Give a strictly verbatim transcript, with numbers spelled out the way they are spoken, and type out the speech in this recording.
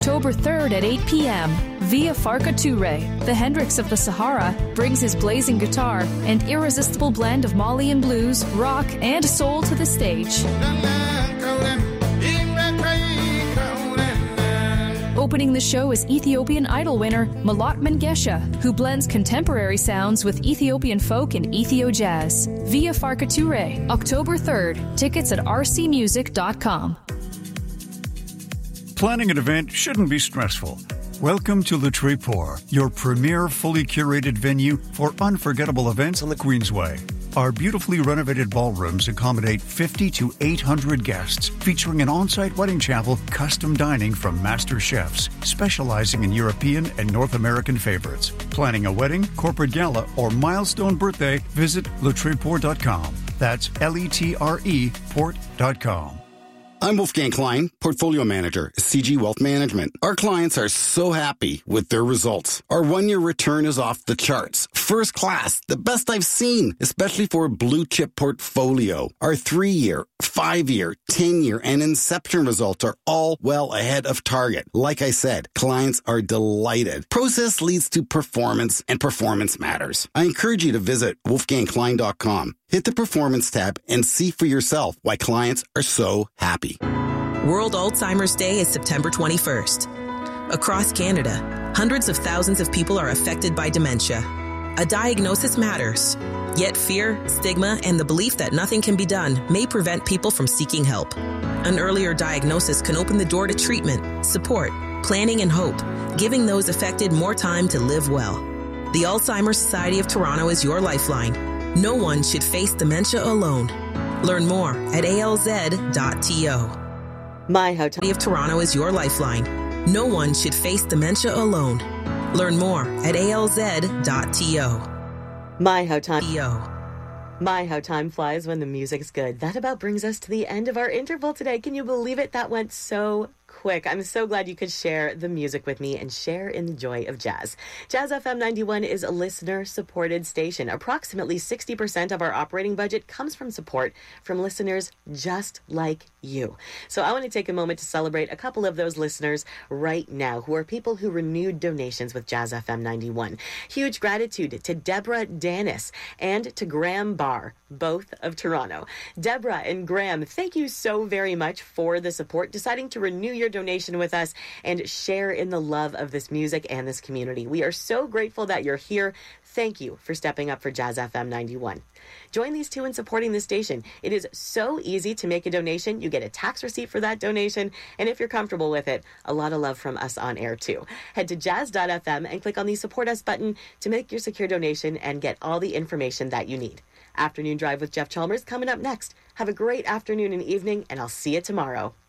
October third at eight p.m., Via Farka Touré, the Hendrix of the Sahara, brings his blazing guitar and irresistible blend of Malian blues, rock, and soul to the stage. Opening the show is Ethiopian Idol winner Malat Mengesha, who blends contemporary sounds with Ethiopian folk and Ethio jazz. Via Farka Touré, October third. Tickets at r c music dot com. Planning an event shouldn't be stressful. Welcome to Le Tréport, your premier fully curated venue for unforgettable events on the Queensway. Our beautifully renovated ballrooms accommodate fifty to eight hundred guests, featuring an on-site wedding chapel, custom dining from master chefs, specializing in European and North American favorites. Planning a wedding, corporate gala, or milestone birthday, visit le tréport dot com. That's L E T R E port dot com. I'm Wolfgang Klein, Portfolio Manager, C G Wealth Management. Our clients are so happy with their results. Our one-year return is off the charts. First class, the best I've seen, especially for a blue-chip portfolio. Our three-year, five-year, ten-year, and Inception results are all well ahead of target. Like I said, clients are delighted. Process leads to performance, and performance matters. I encourage you to visit wolfgang klein dot com. Hit the Performance tab and see for yourself why clients are so happy. World Alzheimer's Day is September twenty-first. Across Canada, hundreds of thousands of people are affected by dementia. A diagnosis matters. Yet fear, stigma, and the belief that nothing can be done may prevent people from seeking help. An earlier diagnosis can open the door to treatment, support, planning, and hope, giving those affected more time to live well. The Alzheimer's Society of Toronto is your lifeline. No one should face dementia alone. Learn more at a l z dot t o. My Hotel of Toronto is your lifeline. No one should face dementia alone. Learn more at a l z dot t o. My Hotel. My, how time flies when the music's good. That about brings us to the end of our interval today. Can you believe it? That went so quick. I'm so glad you could share the music with me and share in the joy of jazz. Jazz F M ninety-one is a listener-supported station. Approximately sixty percent of our operating budget comes from support from listeners just like you. So I want to take a moment to celebrate a couple of those listeners right now, who are people who renewed donations with Jazz F M ninety-one. Huge gratitude to Deborah Danis and to Graham Barr, both of Toronto. Deborah and Graham, thank you so very much for the support, deciding to renew your donation with us and share in the love of this music and this community. We are so grateful that you're here. Thank you for stepping up for Jazz F M ninety-one. Join these two in supporting the station. It is so easy to make a donation. You get a tax receipt for that donation, and if you're comfortable with it, a lot of love from us on air too. Head to jazz dot f m and click on the Support Us button to make your secure donation and get all the information that you need. Afternoon Drive with Jeff Chalmers coming up next. Have a great afternoon and evening, and I'll see you tomorrow.